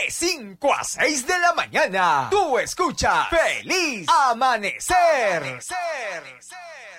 De 5 a 6 de la mañana, tú escuchas Feliz Amanecer.